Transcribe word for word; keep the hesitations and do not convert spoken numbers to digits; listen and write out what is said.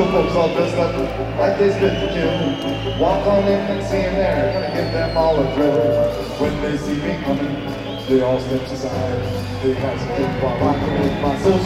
school folks all dressed up like they spit the kill. Walk on in and see 'em there, gonna give them all a thrill. When they see me coming, they all step aside. They got some good while rocking with my social.